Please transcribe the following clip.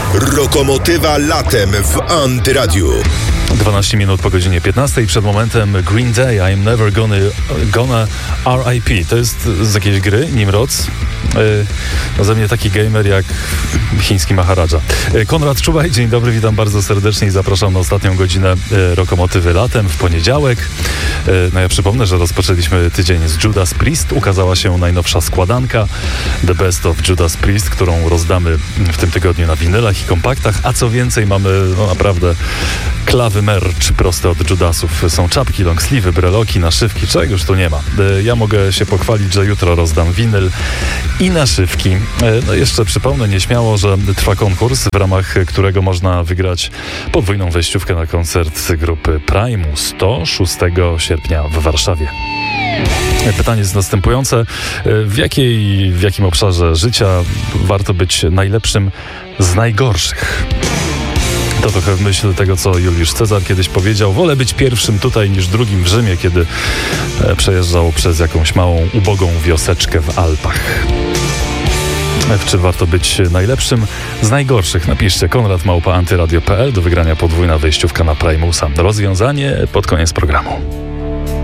Rokomotywa latem w Antyradiu. 12 minut po godzinie 15. Przed momentem Green Day, I'm Never Gonna R.I.P. To jest z jakiejś gry, Nimrods. Ze mnie taki gamer jak chiński Maharaja. Konrad Czubaj, dzień dobry, witam bardzo serdecznie i zapraszam na ostatnią godzinę Rokomotywy latem w poniedziałek. No ja przypomnę, że rozpoczęliśmy tydzień z Judas Priest. Ukazała się najnowsza składanka The Best of Judas Priest, którą rozdamy w tym tygodniu na winylach i kompaktach, a co więcej mamy naprawdę klawy merch proste od Judasów. Są czapki, longsleeve'y, breloki, naszywki, czegoś tu nie ma. Ja mogę się pochwalić, że jutro rozdam winyl i naszywki. No jeszcze przypomnę nieśmiało, że trwa konkurs, w ramach którego można wygrać podwójną wejściówkę na koncert grupy Primus 6 sierpnia w Warszawie. Pytanie jest następujące. W jakim obszarze życia warto być najlepszym z najgorszych? To trochę w myśl tego, co Juliusz Cezar kiedyś powiedział. Wolę być pierwszym tutaj niż drugim w Rzymie, kiedy przejeżdżał przez jakąś małą, ubogą wioseczkę w Alpach. Czy warto być najlepszym z najgorszych? Napiszcie konrad@antyradio.pl do wygrania podwójna wejściówka na Primusa. Rozwiązanie pod koniec programu.